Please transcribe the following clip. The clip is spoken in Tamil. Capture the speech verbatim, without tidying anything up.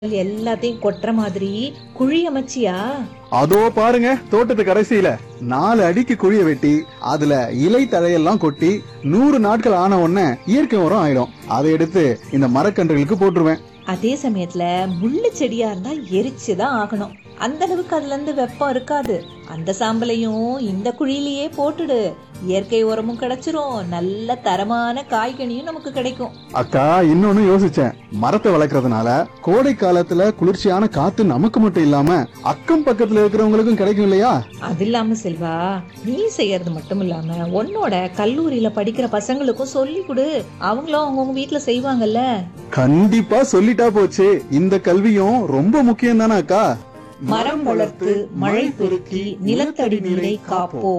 எல்லாத்தையும் கொட்டுற மாதிரி குழி அமைச்சியா? அதோ பாருங்க, தோட்டத்து கடைசியில நாலு அடிக்கு குழிய வெட்டி அதுல இலை தழையெல்லாம் கொட்டி நூறு நாட்கள் ஆன உடனே இயற்கை உரம் ஆயிடும். அதை எடுத்து இந்த மரக்கன்றுகளுக்கு போட்டுருவேன். அதே சமயத்துல முள்ளு செடியா இருந்தா எரிச்சுதான் ஆகணும். அந்த அளவுக்கு அதுல இருந்து வெப்பம் இருக்காது. அந்த சாம்பலையும் இந்த குழியிலேயே போட்டுடு. இயற்கை உரமும் கிடைச்சிரும், நல்ல தரமான காய்கனியும் நமக்கு கிடைக்கும். அக்கா, இன்னொன்னு யோசிச்சேன். மரத்தை வளர்க்கறதுனால கோடை காலத்துல குளிர்ச்சியான காத்து நமக்கு மட்டும் இல்லாம அக்கம் பக்கத்துல இருக்கிறவங்களுக்கும் கிடைக்கும் இல்லையா? அது இல்லாம செல்வா, நீ செய்யறது மட்டும் இல்லாம உன்னோட கல்லூரியில படிக்கிற பசங்களுக்கும் சொல்லி கொடு. அவங்களும் அவங்கவுங்க வீட்டுல செய்வாங்கல்ல. கண்டிப்பா சொல்லிட்டா போச்சு. இந்த கல்வியும் ரொம்ப முக்கியம் தானே அக்கா? மரம் வளர்த்து மழை பெருக்கி நிலத்தடி நீரை காப்போம்.